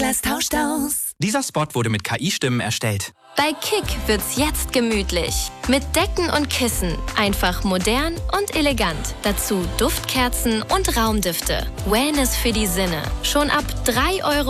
das tauscht aus. Dieser Spot wurde mit KI-Stimmen erstellt. Bei Kick wird's jetzt gemütlich. Mit Decken und Kissen. Einfach modern und elegant. Dazu Duftkerzen und Raumdüfte. Wellness für die Sinne. Schon ab 3 €